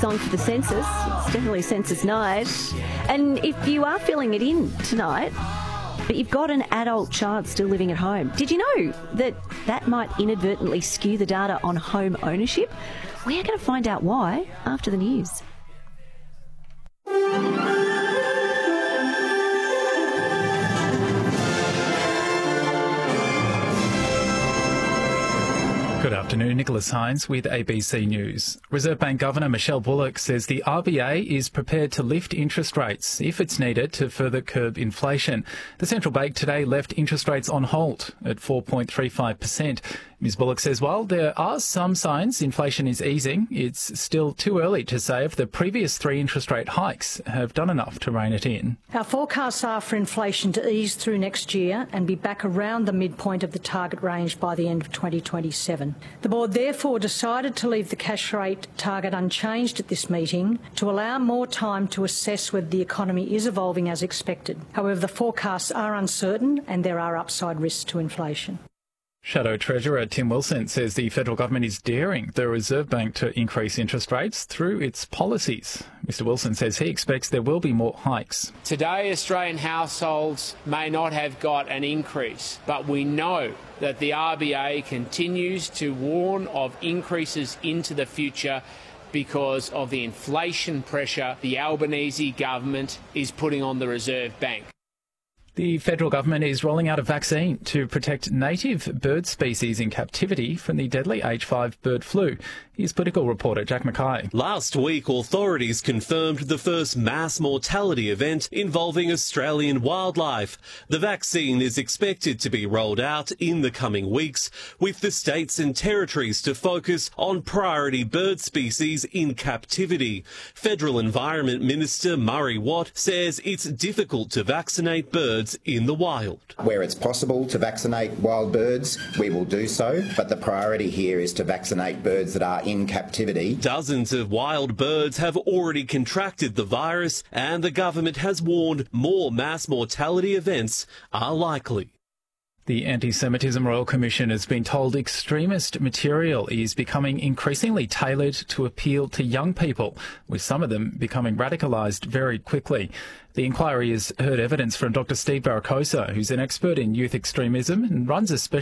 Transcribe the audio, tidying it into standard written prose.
song for the census. It's definitely census night. And if you are filling it in tonight, but you've got an adult child still living at home, did you know that that might inadvertently skew the data on home ownership? We're going to find out why after the news. Good afternoon, Nicholas Hines with ABC News. Reserve Bank Governor Michelle Bullock says the RBA is prepared to lift interest rates if it's needed to further curb inflation. The central bank today left interest rates on hold at 4.35%. Ms Bullock says while there are some signs inflation is easing, it's still too early to say if the previous 3 interest rate hikes have done enough to rein it in. Our forecasts are for inflation to ease through next year and be back around the midpoint of the target range by the end of 2027. The board therefore decided to leave the cash rate target unchanged at this meeting to allow more time to assess whether the economy is evolving as expected. However, the forecasts are uncertain and there are upside risks to inflation. Shadow Treasurer Tim Wilson says the federal government is daring the Reserve Bank to increase interest rates through its policies. Mr Wilson says he expects there will be more hikes. Today, Australian households may not have got an increase, but we know that the RBA continues to warn of increases into the future because of the inflation pressure the Albanese government is putting on the Reserve Bank. The federal government is rolling out a vaccine to protect native bird species in captivity from the deadly H5 bird flu. Here's political reporter Jack Mackay. Last week, authorities confirmed the first mass mortality event involving Australian wildlife. The vaccine is expected to be rolled out in the coming weeks, with the states and territories to focus on priority bird species in captivity. Federal Environment Minister Murray Watt says it's difficult to vaccinate birds in the wild. Where it's possible to vaccinate wild birds, we will do so, but the priority here is to vaccinate birds that are in captivity. Dozens of wild birds have already contracted the virus, and the government has warned more mass mortality events are likely. The Anti-Semitism Royal Commission has been told extremist material is becoming increasingly tailored to appeal to young people, with some of them becoming radicalised very quickly. The inquiry has heard evidence from Dr Steve Baracosa, who's an expert in youth extremism and runs a special